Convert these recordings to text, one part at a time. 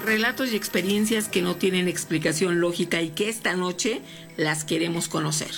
relatos y experiencias que no tienen explicación lógica y que esta noche las queremos conocer.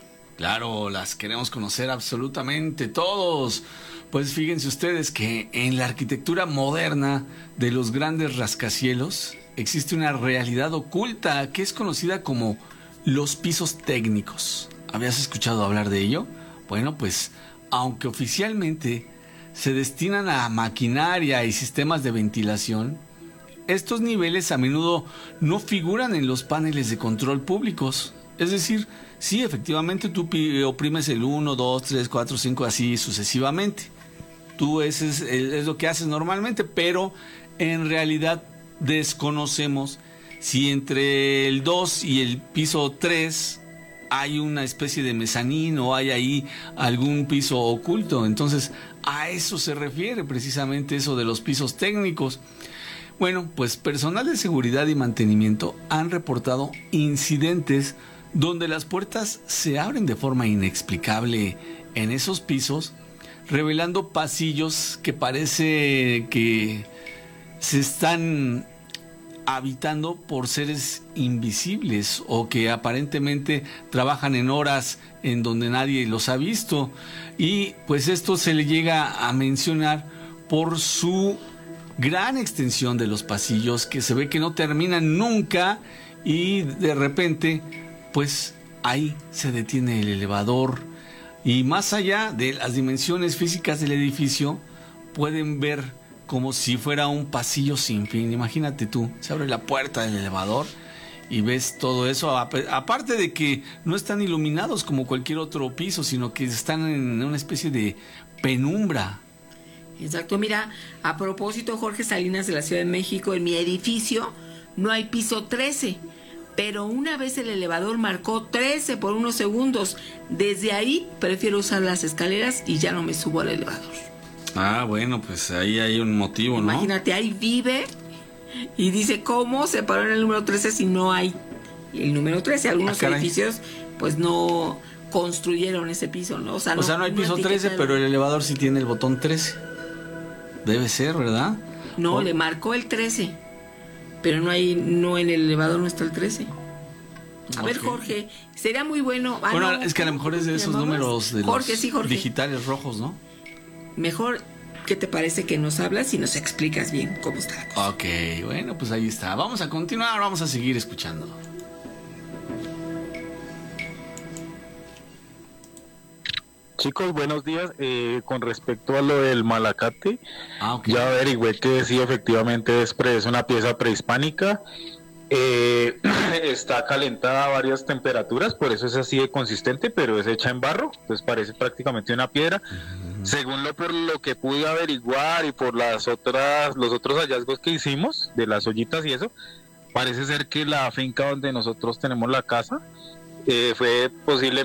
Claro, las queremos conocer absolutamente todos. Pues fíjense ustedes que en la arquitectura moderna de los grandes rascacielos existe una realidad oculta que es conocida como los pisos técnicos. ¿Habías escuchado hablar de ello? Bueno, pues aunque oficialmente se destinan a maquinaria y sistemas de ventilación, estos niveles a menudo no figuran en los paneles de control públicos. Es decir, sí, efectivamente tú oprimes el 1, 2, 3, 4, 5, así sucesivamente. Tú es lo que haces normalmente, pero en realidad desconocemos si entre el 2 y el piso 3 hay una especie de mezanín o hay ahí algún piso oculto. Entonces, a eso se refiere precisamente eso de los pisos técnicos. Bueno, pues personal de seguridad y mantenimiento han reportado incidentes donde las puertas se abren de forma inexplicable en esos pisos, revelando pasillos que parece que se están habitando por seres invisibles o que aparentemente trabajan en horas en donde nadie los ha visto. Y pues esto se le llega a mencionar por su gran extensión de los pasillos, que se ve que no terminan nunca, y de repente pues ahí se detiene el elevador y más allá de las dimensiones físicas del edificio pueden ver como si fuera un pasillo sin fin. Imagínate tú, se abre la puerta del elevador y ves todo eso, aparte de que no están iluminados como cualquier otro piso, sino que están en una especie de penumbra. Exacto, mira, a propósito, Jorge Salinas de la Ciudad de México, en mi edificio no hay piso 13, pero una vez el elevador marcó 13 por unos segundos. Desde ahí prefiero usar las escaleras y ya no me subo al elevador. Ah, bueno, pues ahí hay un motivo, ¿no? Imagínate, ahí vive y dice, ¿cómo se paró en el número 13 si no hay el número 13? Algunos edificios pues no construyeron ese piso, ¿no? O sea, no hay piso 13, pero el elevador sí tiene el botón 13. Debe ser, ¿verdad? No, le marcó el 13, pero no en el elevador no está el 13. A ver, Jorge, sería muy bueno... es que a lo mejor es de esos números de Jorge, los digitales rojos, ¿no? Mejor, ¿qué te parece que nos hablas y nos explicas bien cómo está la cosa? Ok, bueno, pues ahí está. Vamos a continuar, vamos a seguir escuchando. Chicos, buenos días. Con respecto a lo del Malacate, okay. Ya averigüé que sí, efectivamente es una pieza prehispánica. Está calentada a varias temperaturas, por eso es así de consistente, pero es hecha en barro, entonces parece prácticamente una piedra. Según por lo que pude averiguar y por los otros hallazgos que hicimos de las ollitas y eso, parece ser que la finca donde nosotros tenemos la casa fue